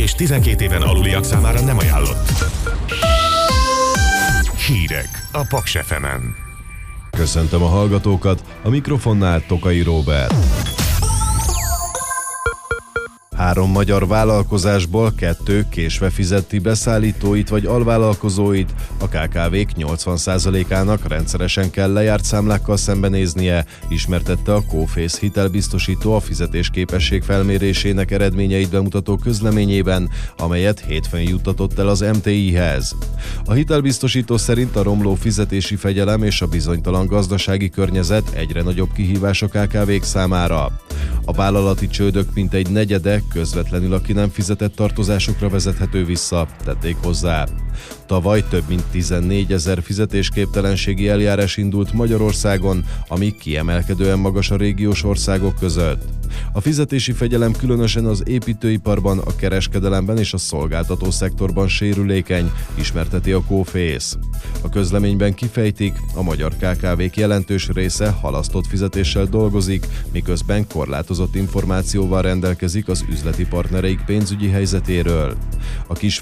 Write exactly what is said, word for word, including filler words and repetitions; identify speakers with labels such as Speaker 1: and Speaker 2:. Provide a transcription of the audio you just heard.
Speaker 1: és tizenkét éven aluliak számára nem ajánlott. Hírek a Paks ef emen.
Speaker 2: Köszöntöm a hallgatókat, a mikrofonnál Tokai Róbert. Három magyar vállalkozásból kettő késve fizeti beszállítóit vagy alvállalkozóit, a ká ká vék nyolcvan százalékának rendszeresen kell lejárt számlákkal szembenéznie, ismertette a Coface hitelbiztosító a fizetésképesség felmérésének eredményeit bemutató közleményében, amelyet hétfőn juttatott el az em té i-hez. A hitelbiztosító szerint a romló fizetési fegyelem és a bizonytalan gazdasági környezet egyre nagyobb kihívás a ká ká vék számára. A vállalati csődök mintegy negyede közvetlenül a ki nem fizetett tartozásokra vezethető vissza, tették hozzá. Tavaly több mint tizennégyezer fizetésképtelenségi eljárás indult Magyarországon, ami kiemelkedően magas a régiós országok között. A fizetési fegyelem különösen az építőiparban, a kereskedelemben és a szolgáltató szektorban sérülékeny, ismerteti a Coface. A közleményben kifejtik, a magyar ká ká vék jelentős része halasztott fizetéssel dolgozik, miközben korlátozott információval rendelkezik az üzleti partnereik pénzügyi helyzetéről. A kis